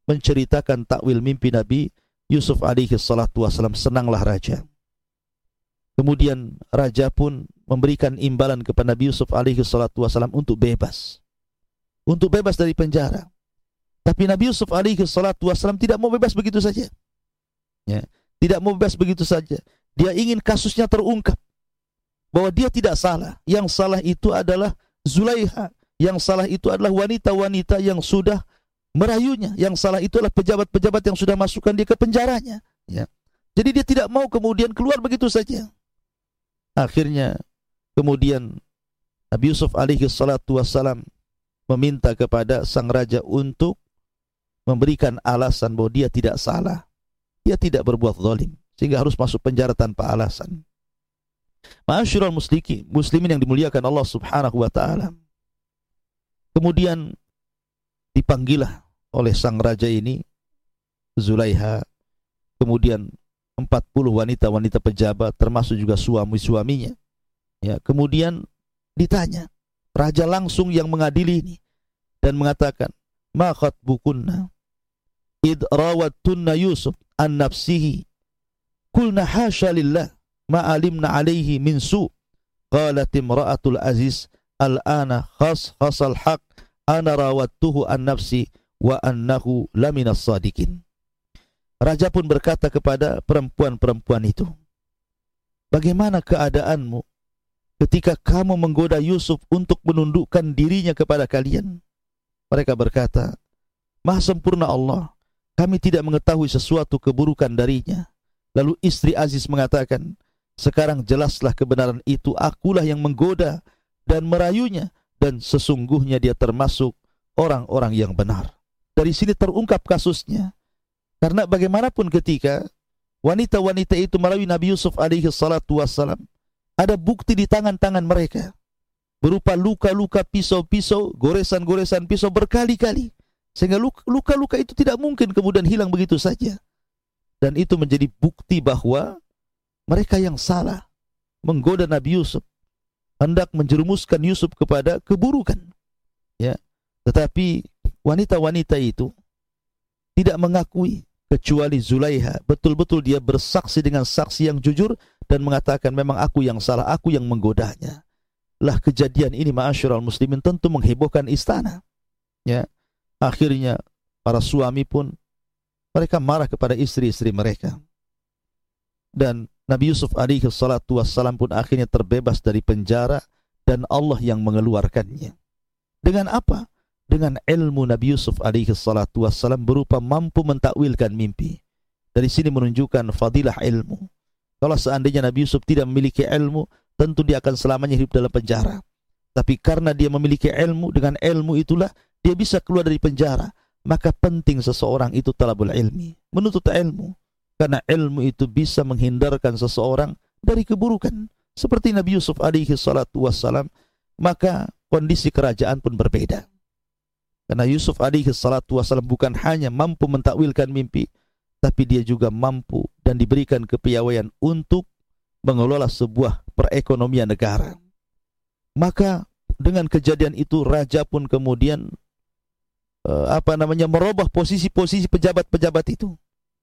menceritakan takwil mimpi Nabi Yusuf alaihi salatu wasalam. Senanglah raja. Kemudian raja pun memberikan imbalan kepada Nabi Yusuf alaihi salatu wasalam untuk bebas dari penjara. Tapi Nabi Yusuf alaihi salatu wasalam tidak mau bebas begitu saja. Ya, tidak mau bebas begitu saja. Dia ingin kasusnya terungkap, bahwa dia tidak salah. Yang salah itu adalah Zulaiha. Yang salah itu adalah wanita-wanita yang sudah merayunya. Yang salah itu adalah pejabat-pejabat yang sudah masukkan dia ke penjaranya. Ya. Jadi dia tidak mau kemudian keluar begitu saja. Akhirnya kemudian Nabi Yusuf alaihi salatu wassalam meminta kepada sang raja untuk memberikan alasan bahwa dia tidak salah. Dia tidak berbuat zalim sehingga harus masuk penjara tanpa alasan. Ma'asyiral muslimin yang dimuliakan Allah Subhanahu wa taala. Kemudian dipanggillah oleh sang raja ini Zulaiha, kemudian 40 wanita-wanita pejabat termasuk juga suami-suaminya. Ya, kemudian ditanya, raja langsung yang mengadili ini dan mengatakan, "Ma khatbukunna id rawattunna Yusuf an nafsihi qulna hasya lillah ma alimna alaihi min su." Qalat imra'atul aziz, "Al-ana khasal haq ana rawattuhu an nafsi wa annahu laminas sadiqin." Raja pun berkata kepada perempuan-perempuan itu, "Bagaimana keadaanmu ketika kamu menggoda Yusuf untuk menundukkan dirinya kepada kalian?" Mereka berkata, "Maha sempurna Allah, kami tidak mengetahui sesuatu keburukan darinya." Lalu istri Aziz mengatakan, "Sekarang jelaslah kebenaran itu, akulah yang menggoda dan merayunya, dan sesungguhnya dia termasuk orang-orang yang benar." Dari sini terungkap kasusnya. Karena bagaimanapun ketika wanita-wanita itu merayu Nabi Yusuf alaihi salatu wassalam, ada bukti di tangan-tangan mereka berupa luka-luka pisau-pisau, goresan-goresan pisau berkali-kali, sehingga luka-luka itu tidak mungkin kemudian hilang begitu saja. Dan itu menjadi bukti bahwa mereka yang salah menggoda Nabi Yusuf, hendak menjerumuskan Yusuf kepada keburukan. Ya, tetapi wanita-wanita itu tidak mengakui, kecuali Zulaiha. Betul-betul dia bersaksi dengan saksi yang jujur dan mengatakan, "Memang aku yang salah, aku yang menggodanya." Lah kejadian ini ma'asyiral muslimin tentu menghebohkan istana. Ya, akhirnya para suami pun mereka marah kepada istri-istri mereka. Dan Nabi Yusuf alaihi salatu wassalam pun akhirnya terbebas dari penjara dan Allah yang mengeluarkannya. Dengan apa? Dengan ilmu Nabi Yusuf alaihi salatu wassalam berupa mampu mentakwilkan mimpi. Dari sini menunjukkan fadilah ilmu. Kalau seandainya Nabi Yusuf tidak memiliki ilmu, tentu dia akan selamanya hidup dalam penjara. Tapi karena dia memiliki ilmu, dengan ilmu itulah dia bisa keluar dari penjara. Maka penting seseorang itu talabul ilmi, menuntut ilmu. Karena ilmu itu bisa menghindarkan seseorang dari keburukan. Seperti Nabi Yusuf alaihi salatu wassalam, maka kondisi kerajaan pun berbeda. Karena Yusuf alaihi salatu wassalam bukan hanya mampu mentakwilkan mimpi, tapi dia juga mampu dan diberikan kepiawaian untuk mengelola sebuah perekonomian negara. Maka dengan kejadian itu raja pun kemudian merubah posisi-posisi pejabat-pejabat itu.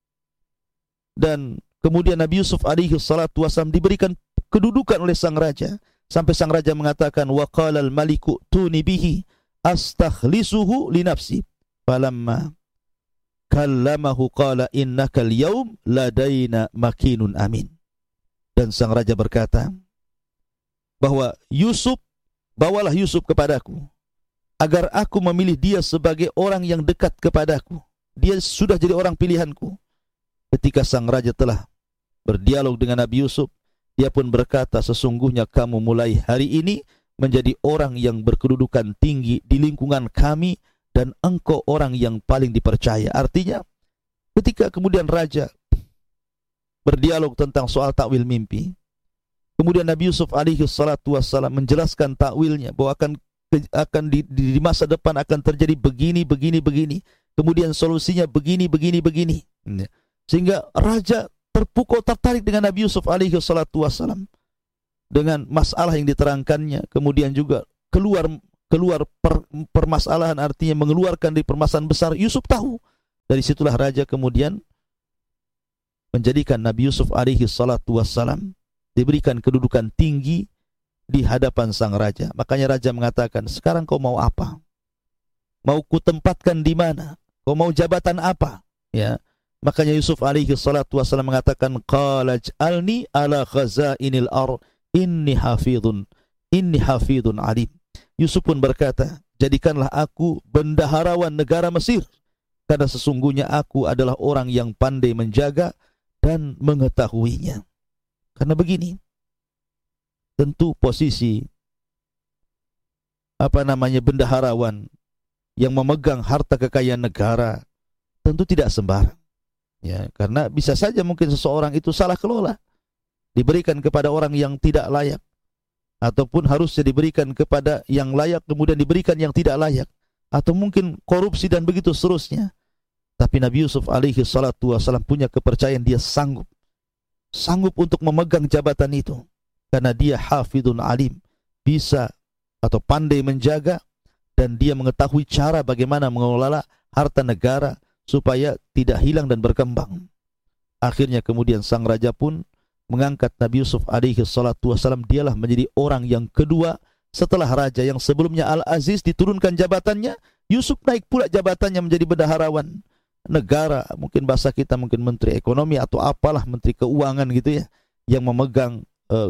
Dan kemudian Nabi Yusuf alaihi salatu wassalam diberikan kedudukan oleh sang raja, sampai sang raja mengatakan, "Wa qala al-maliku tuni bihi astakhlisuhu li nafsi." Falamma kallamahu qala innaka al-yawm ladaina makinun amin. Dan sang raja berkata bahwa bawalah Yusuf kepadaku, agar aku memilih dia sebagai orang yang dekat kepadaku. Dia sudah jadi orang pilihanku. Ketika sang raja telah berdialog dengan Nabi Yusuf, dia pun berkata, "Sesungguhnya kamu mulai hari ini menjadi orang yang berkedudukan tinggi di lingkungan kami, dan engkau orang yang paling dipercaya." Artinya, ketika kemudian raja berdialog tentang soal takwil mimpi, kemudian Nabi Yusuf alaihi salatu wassalam menjelaskan takwilnya, bahwa akan di masa depan akan terjadi begini. Kemudian solusinya begini. Sehingga raja tertarik dengan Nabi Yusuf alaihi salatu wassalam dengan masalah yang diterangkannya. Kemudian juga keluar permasalahan, artinya mengeluarkan dari permasalahan besar. Yusuf tahu Dari situlah raja kemudian menjadikan Nabi Yusuf alaihi salatu wassalam diberikan kedudukan tinggi di hadapan sang raja. Makanya raja mengatakan, sekarang kau mau apa? Mau kutempatkan di mana? Kau mau jabatan apa? Ya. Makanya Yusuf alaihi salatu wassalam mengatakan, qala ij'alni ala khazainil ardh inni hafidhun alim. Yusuf pun berkata, jadikanlah aku bendaharawan negara Mesir, karena sesungguhnya aku adalah orang yang pandai menjaga dan mengetahuinya. Karena begini, tentu posisi bendaharawan yang memegang harta kekayaan negara tentu tidak sembarang. Ya, karena bisa saja mungkin seseorang itu salah kelola, diberikan kepada orang yang tidak layak, ataupun harusnya diberikan kepada yang layak kemudian diberikan yang tidak layak, atau mungkin korupsi dan begitu seterusnya. Tapi Nabi Yusuf alaihi salatu wassalam punya kepercayaan dia sanggup untuk memegang jabatan itu, karena dia hafidun alim, bisa atau pandai menjaga, dan dia mengetahui cara bagaimana mengelola harta negara supaya tidak hilang dan berkembang. Akhirnya kemudian sang raja pun mengangkat Nabi Yusuf alaihi salatu wassalam, dialah menjadi orang yang kedua setelah raja yang sebelumnya Al-Aziz diturunkan jabatannya, Yusuf naik pula jabatannya menjadi bendaharawan negara, mungkin bahasa kita mungkin menteri ekonomi atau apalah, menteri keuangan gitu ya, yang memegang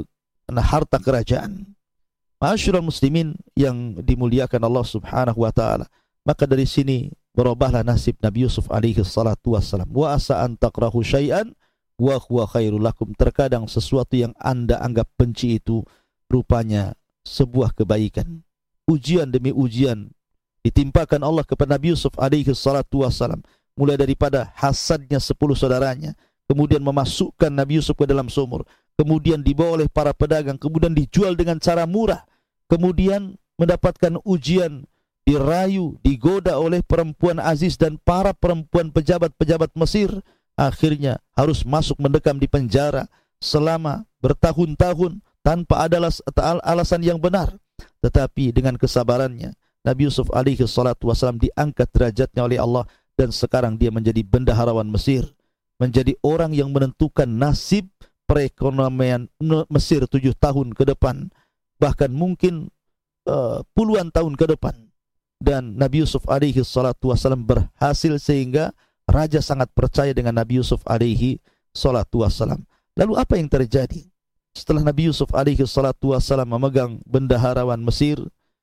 harta kerajaan. Ma'asyiral muslimin yang dimuliakan Allah Subhanahu wa taala. Maka dari sini berubahlah nasib Nabi Yusuf alaihi salatu wassalam. Wa asa an takrahu syai'an wa huwa khairul lakum. Terkadang sesuatu yang Anda anggap benci itu rupanya sebuah kebaikan. Ujian demi ujian ditimpakan Allah kepada Nabi Yusuf alaihi salatu wassalam, mulai daripada hasadnya 10 saudaranya, kemudian memasukkan Nabi Yusuf ke dalam sumur, kemudian dibawa oleh para pedagang, kemudian dijual dengan cara murah, kemudian mendapatkan ujian, dirayu, digoda oleh perempuan aziz dan para perempuan pejabat-pejabat Mesir, akhirnya harus masuk mendekam di penjara selama bertahun-tahun tanpa ada alasan yang benar. Tetapi dengan kesabarannya, Nabi Yusuf alaihi salatu wassalam diangkat derajatnya oleh Allah, dan sekarang dia menjadi bendaharawan Mesir, menjadi orang yang menentukan nasib perekonomian Mesir 7 tahun ke depan, bahkan mungkin puluhan tahun ke depan. Dan Nabi Yusuf alaihi salatu wassalam berhasil sehingga raja sangat percaya dengan Nabi Yusuf alaihi salatu wassalam. Lalu apa yang terjadi setelah Nabi Yusuf alaihi salatu wassalam memegang bendaharawan Mesir?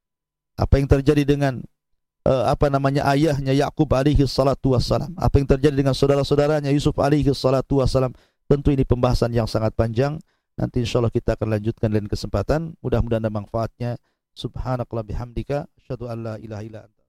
Apa yang terjadi dengan ayahnya Yakub alaihi salatu wassalam? Apa yang terjadi dengan saudara-saudaranya Yusuf alaihi salatu wassalam? Tentu ini pembahasan yang sangat panjang. Nanti insyaallah kita akan lanjutkan lain kesempatan. Mudah-mudahan ada manfaatnya. Subhanakallah bihamdika, asyhadu an la ilaha illa anta.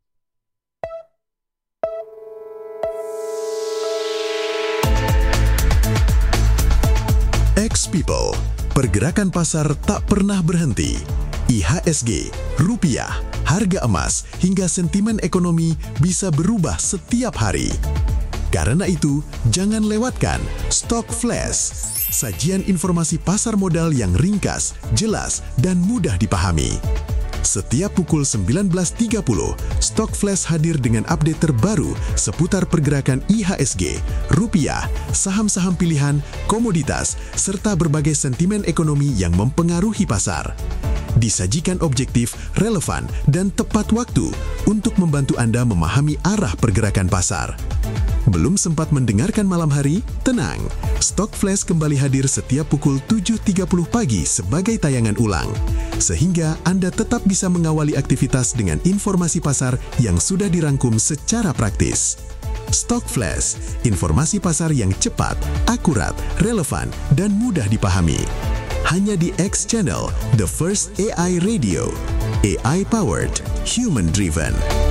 X-People, pergerakan pasar tak pernah berhenti. IHSG, rupiah, harga emas, hingga sentimen ekonomi bisa berubah setiap hari. Karena itu, jangan lewatkan Stock Flash, sajian informasi pasar modal yang ringkas, jelas, dan mudah dipahami. Setiap pukul 19.30, Stock Flash hadir dengan update terbaru seputar pergerakan IHSG, rupiah, saham-saham pilihan, komoditas, serta berbagai sentimen ekonomi yang mempengaruhi pasar. Disajikan objektif, relevan, dan tepat waktu untuk membantu Anda memahami arah pergerakan pasar. Belum sempat mendengarkan malam hari? Tenang, Stock Flash kembali hadir setiap pukul 7.30 pagi sebagai tayangan ulang, sehingga Anda tetap bisa mengawali aktivitas dengan informasi pasar yang sudah dirangkum secara praktis. Stock Flash, informasi pasar yang cepat, akurat, relevan, dan mudah dipahami. Hanya di X Channel, the first AI radio, AI powered, human driven.